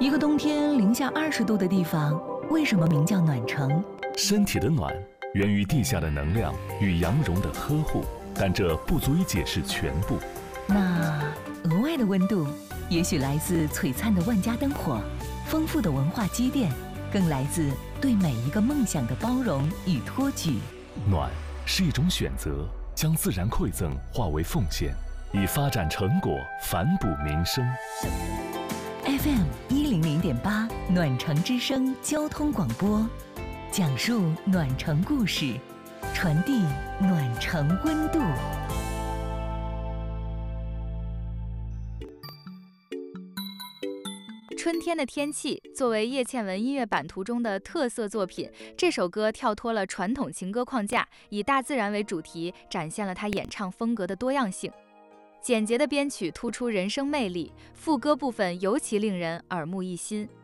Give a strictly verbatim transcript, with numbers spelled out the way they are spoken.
一个冬天零下二十度的地方，为什么名叫暖城？ 身体的暖源于地下的能量与阳绒的呵护，但这不足以解释全部。 那额外的温度，也许来自璀璨的万家灯火，丰富的文化积淀，更来自对每一个梦想的包容与托举。 暖是一种选择，将自然馈赠化为奉献，以发展成果反哺民生。 F M 一零零点八暖城之声交通广播，讲述暖城故事，传递暖城温度。 春天的天气作为叶倩文音乐版图中的特色作品，这首歌跳脱了传统情歌框架，以大自然为主题，展现了她演唱风格的多样性。简洁的编曲突出人声魅力，副歌部分尤其令人耳目一新。